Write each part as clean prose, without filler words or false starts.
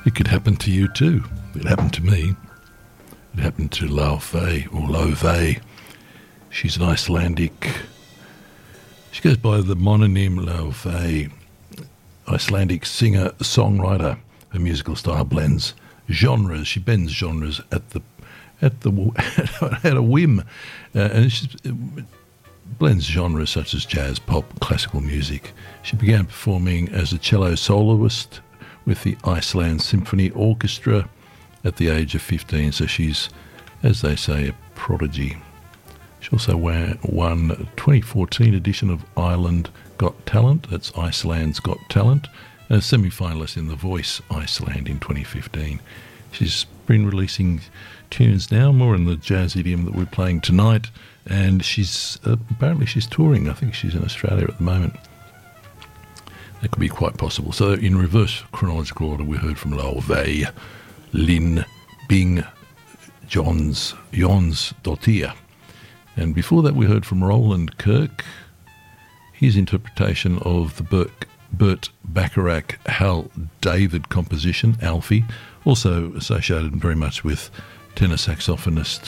It could happen to you too. It happened to me. It happened to Laufey, or Love. She's an Icelandic. She goes by the mononym Laufey, Icelandic singer, songwriter. Her musical style blends genres. She bends genres at a whim, and she blends genres such as jazz, pop, classical music. She began performing as a cello soloist with the Iceland Symphony Orchestra at the age of 15, so she's, as they say, a prodigy. She also won a 2014 edition of Ireland Got Talent, that's Iceland's Got Talent, and a semi-finalist in The Voice Iceland in 2015. She's been releasing tunes now, more in the jazz idiom that we're playing tonight, and she's apparently she's touring. I think she's in Australia at the moment. That could be quite possible. So in reverse chronological order, we heard from Laufey, Lynn Bing, Jons Dottir. And before that we heard from Roland Kirk, his interpretation of the Burt Bacharach Hal David composition, Alfie, also associated very much with tenor saxophonist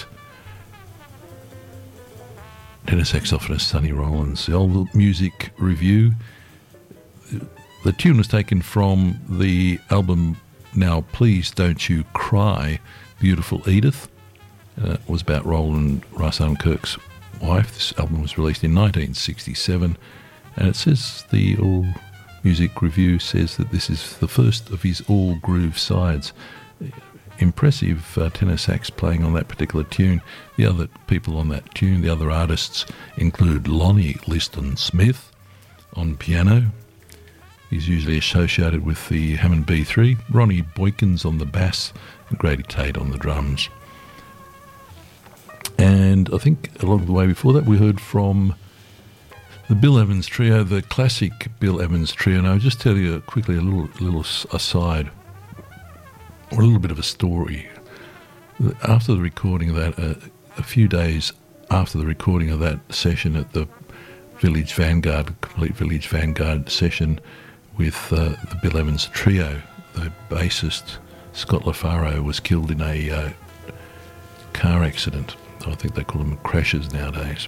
Sonny Rollins. The old music review. The tune was taken from the album Now Please Don't You Cry, Beautiful Edith. It was about Roland Kirk's wife. This album was released in 1967, and it says, the All Music Review says that this is the first of his all groove sides. Impressive tenor sax playing on that particular tune. The other people on that tune, the other artists, include Lonnie Liston Smith on piano. He's usually associated with the Hammond B3. Ronnie Boykins on the bass, and Grady Tate on the drums. And I think along the way before that we heard from the Bill Evans Trio, the classic Bill Evans Trio. And I'll just tell you quickly a little aside, or a little bit of a story. After the recording of that, a few days after the recording of that session at the Village Vanguard, Complete Village Vanguard session with the Bill Evans Trio, the bassist Scott LaFaro was killed in a car accident. I think they call them crashes nowadays.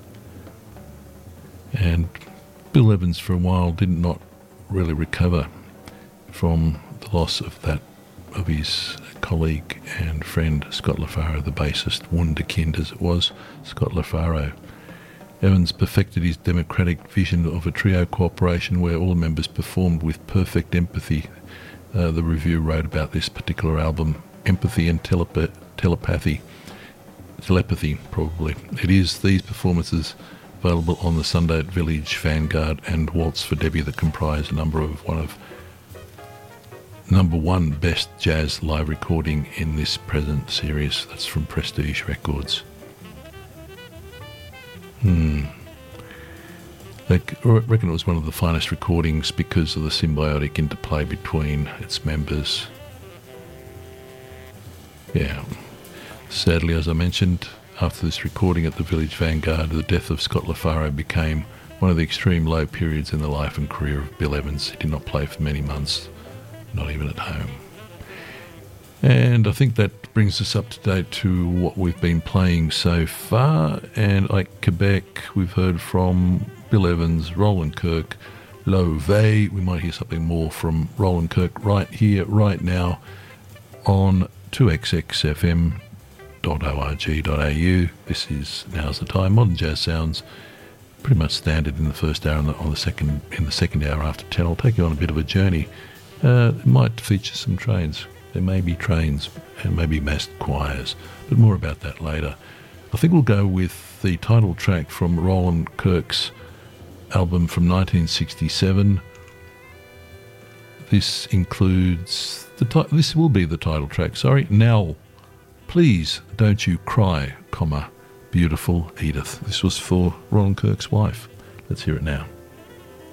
And Bill Evans for a while did not really recover from the loss of his colleague and friend Scott LaFaro, the bassist, wunderkind as it was, Scott LaFaro. Evans perfected his democratic vision of a trio cooperation where all members performed with perfect empathy. The review wrote about this particular album, Empathy and Telepathy, probably. It is these performances available on the Sunday at Village Vanguard and Waltz for Debbie that comprise one of number one best jazz live recording in this present series. That's from Prestige Records. I reckon it was one of the finest recordings because of the symbiotic interplay between its members. Yeah. Sadly, as I mentioned, after this recording at the Village Vanguard, the death of Scott LaFaro became one of the extreme low periods in the life and career of Bill Evans. He did not play for many months, not even at home. And I think that brings us up to date to what we've been playing so far. And like Quebec, we've heard from Bill Evans, Roland Kirk, Laufey. We might hear something more from Roland Kirk right here, right now on 2xxfm.org.au. This is Now's the Time. Modern Jazz Sounds, pretty much standard in the first hour, and in the second hour after 10. I'll take you on a bit of a journey. It might feature some trains. There may be trains and maybe massed choirs, but more about that later. I think we'll go with the title track from Roland Kirk's album from 1967. This includes this will be the title track. Now, Please Don't You Cry, Beautiful Edith. This was for Roland Kirk's wife. Let's hear it now.